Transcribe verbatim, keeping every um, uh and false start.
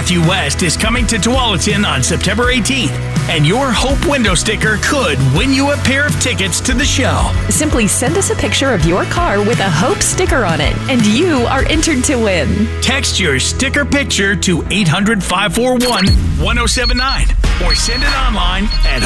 Matthew West is coming to Tualatin on September eighteenth, and your Hope window sticker could win you a pair of tickets to the show. Simply send us a picture of your car with a Hope sticker on it, and you are entered to win. Text your sticker picture to eight hundred, five four one, one oh seven nine or send it online at